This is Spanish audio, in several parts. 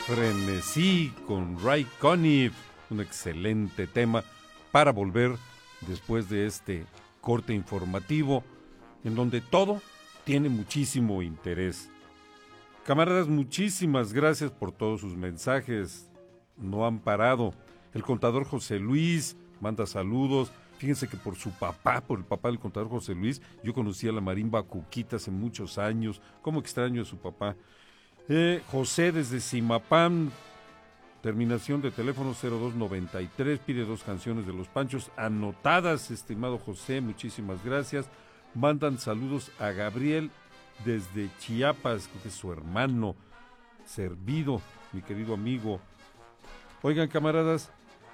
Frenesí con Ray Conniff, un excelente tema para volver después de este corte informativo en donde todo tiene muchísimo interés. Camaradas, muchísimas gracias por todos sus mensajes, no han parado. El contador José Luis manda saludos. Fíjense que por su papá, por el papá del contador José Luis, yo conocí a la marimba Cuquita hace muchos años. Cómo extraño a su papá. José desde Zimapán, terminación de teléfono 0293, pide 2 canciones de Los Panchos anotadas, estimado José, muchísimas gracias. Mandan saludos a Gabriel desde Chiapas, que es su hermano, Servido, mi querido amigo. Oigan, camaradas,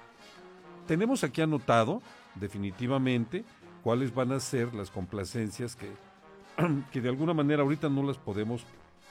tenemos aquí anotado definitivamente cuáles van a ser las complacencias que de alguna manera ahorita no las podemos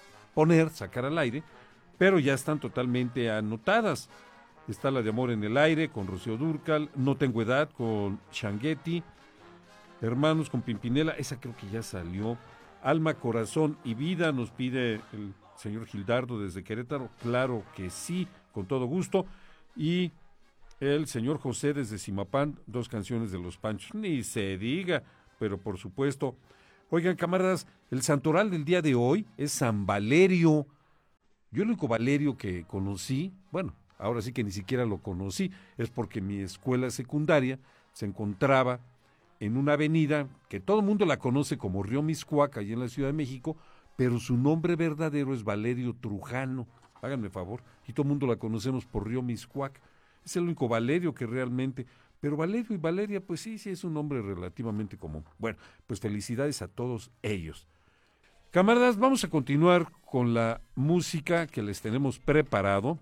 sacar al aire, pero ya están totalmente anotadas. Está la de Amor en el Aire con Rocío Dúrcal, No Tengo Edad con Changuetti, Hermanos con Pimpinela, esa creo que ya salió. Alma, Corazón y Vida nos pide el señor Gildardo desde Querétaro, claro que sí, con todo gusto. Y el señor José desde Zimapán, 2 canciones de Los Panchos, ni se diga, pero por supuesto. Oigan, camaradas, el santoral del día de hoy es San Valerio. Yo el único Valerio que conocí, bueno, ahora sí que ni siquiera lo conocí, es porque mi escuela secundaria se encontraba en una avenida que todo el mundo la conoce como Río Miscuac, allí en la Ciudad de México, pero su nombre verdadero es Valerio Trujano, háganme favor, y todo el mundo la conocemos por Río Miscuac. Es el único Valerio que realmente... Pero Valerio y Valeria, pues sí es un nombre relativamente común. Bueno, pues felicidades a todos ellos. Camaradas, vamos a continuar con la música que les tenemos preparado.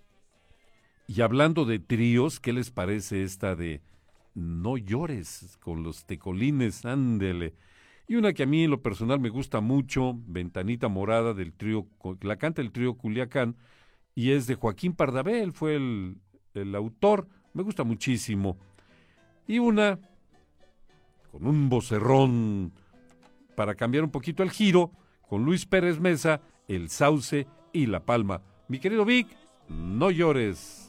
Y hablando de tríos, ¿qué les parece esta de No Llores con los Tecolines? Ándele. Y una que a mí en lo personal me gusta mucho, Ventanita Morada, del trío, la canta el trío Culiacán, y es de Joaquín Pardavé, él fue el autor, me gusta muchísimo. Y una con un vocerrón para cambiar un poquito el giro, con Luis Pérez Mesa, El Sauce y La Palma. Mi querido Vic, no llores.